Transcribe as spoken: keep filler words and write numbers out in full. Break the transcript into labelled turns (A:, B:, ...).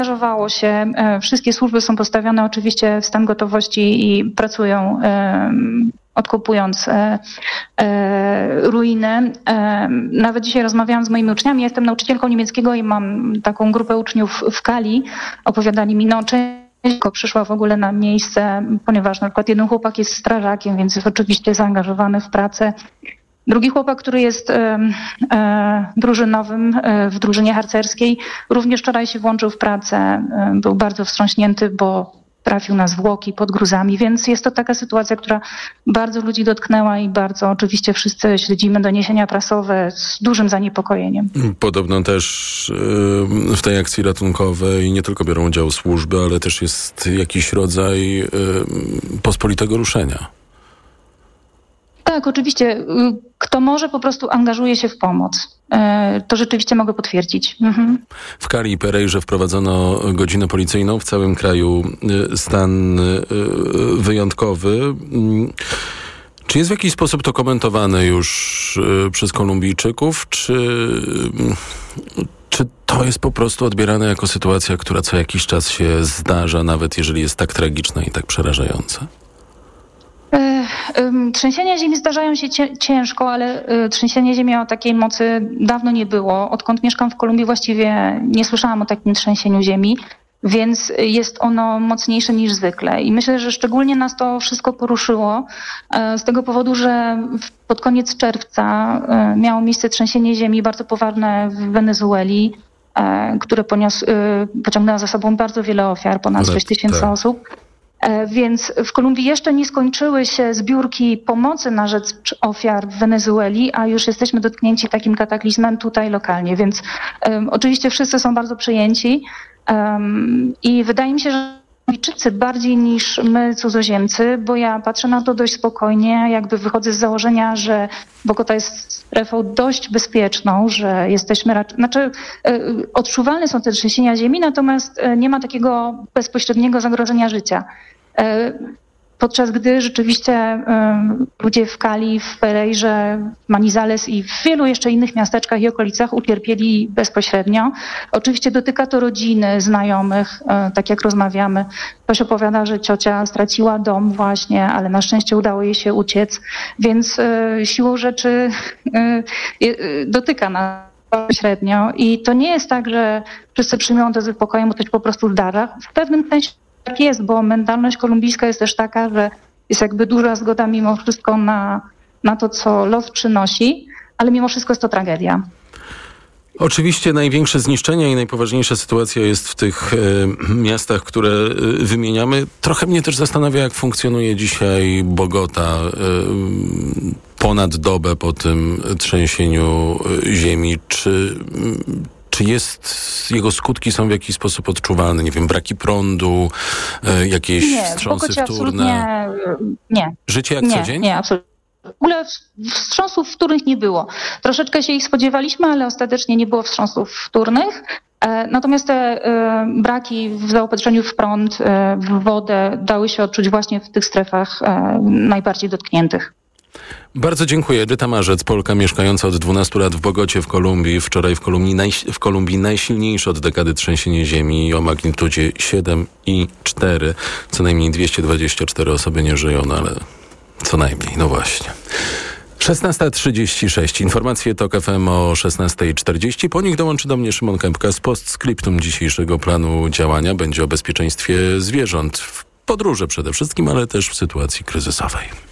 A: zaangażowało się. Wszystkie służby są postawione oczywiście w stan gotowości i pracują, odkopując ruiny. Nawet dzisiaj rozmawiałam z moimi uczniami. Ja jestem nauczycielką niemieckiego i mam taką grupę uczniów w Kali. Opowiadali mi, no część przyszła w ogóle na miejsce, ponieważ na przykład jeden chłopak jest strażakiem, więc jest oczywiście zaangażowany w pracę. Drugi chłopak, który jest e, e, drużynowym e, w drużynie harcerskiej, również wczoraj się włączył w pracę. E, był bardzo wstrząśnięty, bo trafił na zwłoki pod gruzami, więc jest to taka sytuacja, która bardzo ludzi dotknęła i bardzo oczywiście wszyscy śledzimy doniesienia prasowe z dużym zaniepokojeniem.
B: Podobno też y, w tej akcji ratunkowej nie tylko biorą udział służby, ale też jest jakiś rodzaj y, pospolitego ruszenia.
A: Tak, oczywiście. Kto może, po prostu angażuje się w pomoc. To rzeczywiście mogę potwierdzić. Mhm.
B: W Kali i Perejrze wprowadzono godzinę policyjną, w całym kraju stan wyjątkowy. Czy jest w jakiś sposób to komentowane już przez Kolumbijczyków, czy, czy to jest po prostu odbierane jako sytuacja, która co jakiś czas się zdarza, nawet jeżeli jest tak tragiczna i tak przerażająca?
A: Trzęsienia ziemi zdarzają się ciężko, ale trzęsienie ziemi o takiej mocy dawno nie było. Odkąd mieszkam w Kolumbii, właściwie nie słyszałam o takim trzęsieniu ziemi, więc jest ono mocniejsze niż zwykle. I myślę, że szczególnie nas to wszystko poruszyło z tego powodu, że pod koniec czerwca miało miejsce trzęsienie ziemi bardzo poważne w Wenezueli, które poniosło, pociągnęło za sobą bardzo wiele ofiar, ponad sześć tysięcy osób. Więc w Kolumbii jeszcze nie skończyły się zbiórki pomocy na rzecz ofiar w Wenezueli, a już jesteśmy dotknięci takim kataklizmem tutaj lokalnie. Więc um, oczywiście wszyscy są bardzo przejęci um, i wydaje mi się, że Kolumbijczycy bardziej niż my cudzoziemcy, bo ja patrzę na to dość spokojnie, jakby wychodzę z założenia, że Bogota jest strefą dość bezpieczną, że jesteśmy raczej, znaczy odczuwalne są te trzęsienia ziemi, natomiast nie ma takiego bezpośredniego zagrożenia życia. Podczas gdy rzeczywiście ludzie w Kali, w Perejrze, w Manizales i w wielu jeszcze innych miasteczkach i okolicach ucierpieli bezpośrednio. Oczywiście dotyka to rodziny, znajomych, tak jak rozmawiamy. Ktoś opowiada, że ciocia straciła dom właśnie, ale na szczęście udało jej się uciec, więc siłą rzeczy dotyka nas bezpośrednio. I to nie jest tak, że wszyscy przyjmują to z wypokojem, bo to się po prostu zdarza. W pewnym sensie tak jest, bo mentalność kolumbijska jest też taka, że jest jakby duża zgoda mimo wszystko na, na to, co los przynosi, ale mimo wszystko jest to tragedia.
B: Oczywiście największe zniszczenia i najpoważniejsza sytuacja jest w tych e, miastach, które e, wymieniamy. Trochę mnie też zastanawia, jak funkcjonuje dzisiaj Bogota e, ponad dobę po tym trzęsieniu e, ziemi. Czy... Czy jest, jego skutki są w jakiś sposób odczuwalne? Nie wiem, braki prądu, e, jakieś
A: nie,
B: wstrząsy wtórne?
A: Absolutnie nie.
B: Życie jak
A: nie,
B: co dzień?
A: Nie, absolutnie. W ogóle wstrząsów wtórnych nie było. Troszeczkę się ich spodziewaliśmy, ale ostatecznie nie było wstrząsów wtórnych. E, natomiast te e, braki w zaopatrzeniu w prąd, e, w wodę dały się odczuć właśnie w tych strefach e, najbardziej dotkniętych.
B: Bardzo dziękuję. Edyta Marzec, Polka mieszkająca od dwunastu lat w Bogocie w Kolumbii. Wczoraj w Kolumbii, naj, w Kolumbii najsilniejsze od dekady trzęsienie ziemi o magnitudzie siedem i cztery. Co najmniej dwieście dwadzieścia cztery osoby nie żyją, no ale co najmniej, no właśnie. szesnasta trzydzieści sześć. Informacje TOK F M o szesnasta czterdzieści. Po nich dołączy do mnie Szymon Kępka z postscriptum dzisiejszego planu działania. Będzie o bezpieczeństwie zwierząt w podróży przede wszystkim, ale też w sytuacji kryzysowej.